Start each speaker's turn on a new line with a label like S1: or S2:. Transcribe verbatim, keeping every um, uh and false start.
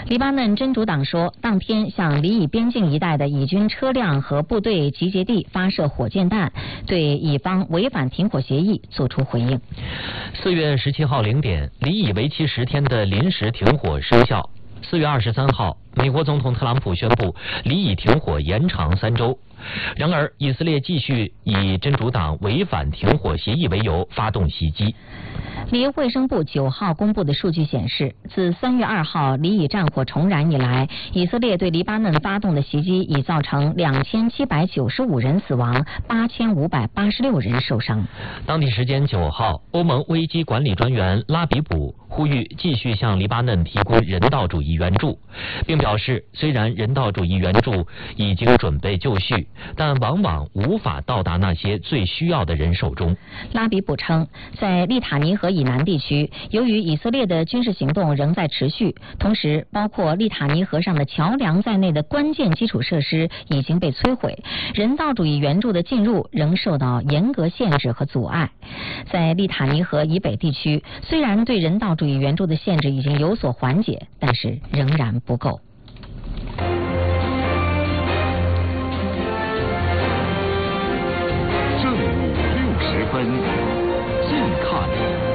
S1: 黎巴嫩真主党说，当天向黎以边境一带的以军车辆和部队集结地发射火箭弹，对以方违反停火协议作出回应。
S2: 四月十七号零点，黎以为期十天的临时停火生效。四月二十三号，美国总统特朗普宣布黎以停火延长三周。然而，以色列继续以真主党违反停火协议为由发动袭击。
S1: 黎卫生部九号公布的数据显示，自三月二号黎以战火重燃以来，以色列对黎巴嫩发动的袭击已造成两千七百九十五人死亡，八千五百八十六人受伤。
S2: 当地时间九号，欧盟危机管理专员拉比卜呼吁继续向黎巴嫩提供人道主义援助，并表示，虽然人道主义援助已经准备就绪，但往往无法到达那些最需要的人手中。
S1: 拉比卜称，在利塔尼河以南地区，由于以色列的军事行动仍在持续，同时包括利塔尼河上的桥梁在内的关键基础设施已经被摧毁，人道主义援助的进入仍受到严格限制和阻碍。在利塔尼河以北地区，虽然对人道主义援助的限制已经有所缓解，但是仍然不够。
S3: 正午六十分。